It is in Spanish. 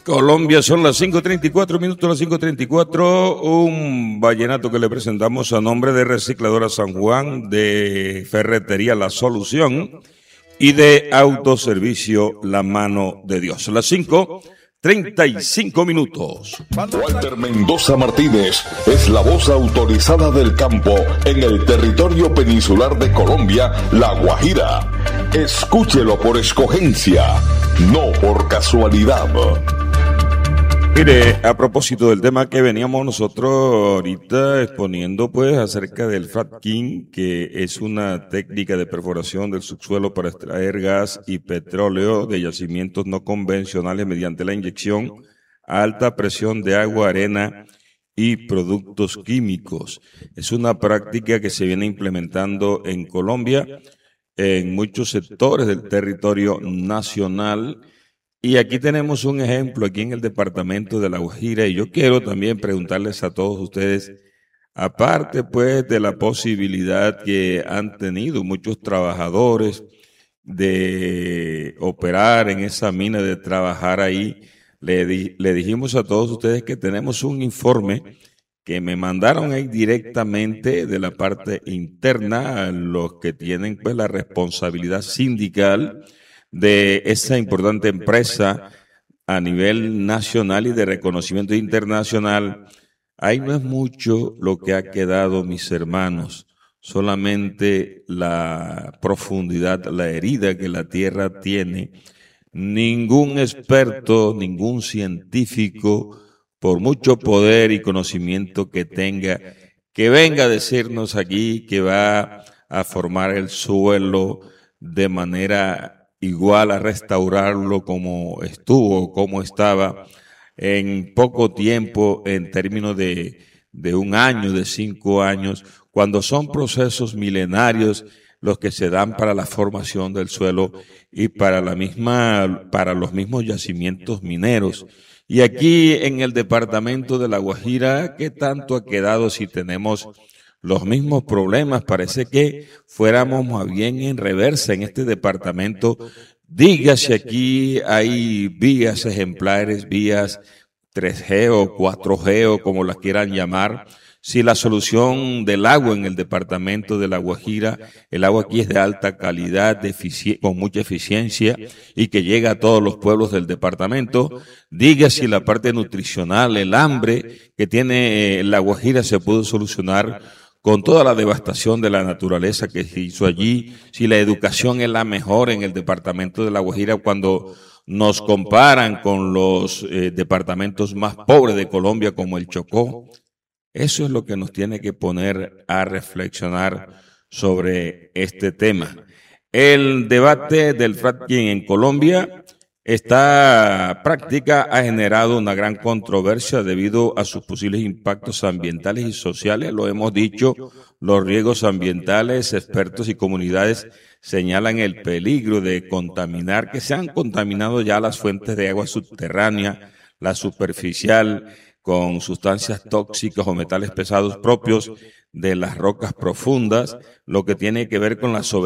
Colombia, son las 5:34 minutos, las 5:34, un vallenato que le presentamos a nombre de Recicladora San Juan, de Ferretería La Solución y de Autoservicio La Mano de Dios. Las 5:35 minutos. Walter Mendoza Martínez es la voz autorizada del campo en el territorio peninsular de Colombia, La Guajira. Escúchelo por escogencia, no por casualidad. Mire, a propósito del tema que veníamos nosotros ahorita exponiendo, pues, acerca del fracking, que es una técnica de perforación del subsuelo para extraer gas y petróleo de yacimientos no convencionales mediante la inyección a alta presión de agua, arena y productos químicos. Es una práctica que se viene implementando en Colombia, en muchos sectores del territorio nacional. Y aquí tenemos un ejemplo aquí en el departamento de La Guajira, y yo quiero también preguntarles a todos ustedes, aparte pues de la posibilidad que han tenido muchos trabajadores de operar en esa mina, de trabajar ahí, le dijimos a todos ustedes que tenemos un informe que me mandaron ahí directamente de la parte interna, los que tienen pues la responsabilidad sindical de esa importante empresa a nivel nacional y de reconocimiento internacional. Ahí no es mucho lo que ha quedado, mis hermanos, solamente la profundidad, la herida que la tierra tiene. Ningún experto, ningún científico, por mucho poder y conocimiento que tenga, que venga a decirnos aquí que va a formar el suelo de manera igual, a restaurarlo como estuvo, como estaba, en poco tiempo, en términos de un año, de 5 años, cuando son procesos milenarios los que se dan para la formación del suelo y para los mismos yacimientos mineros. Y aquí en el departamento de La Guajira, ¿qué tanto ha quedado si tenemos los mismos problemas? Parece que fuéramos más bien en reversa en este departamento. Dígase, aquí hay vías ejemplares, vías 3G o 4G o como las quieran llamar. Si la solución del agua en el departamento de La Guajira, el agua aquí es de alta calidad, con mucha eficiencia y que llega a todos los pueblos del departamento. Dígase, la parte nutricional, el hambre que tiene La Guajira se pudo solucionar con toda la devastación de la naturaleza que se hizo allí. Si la educación es la mejor en el departamento de La Guajira, cuando nos comparan con los departamentos más pobres de Colombia, como el Chocó, eso es lo que nos tiene que poner a reflexionar sobre este tema. El debate del fracking en Colombia, esta práctica ha generado una gran controversia debido a sus posibles impactos ambientales y sociales. Lo hemos dicho, los riesgos ambientales, expertos y comunidades señalan el peligro de contaminar, que se han contaminado ya las fuentes de agua subterránea, la superficial, con sustancias tóxicas o metales pesados propios de las rocas profundas, lo que tiene que ver con la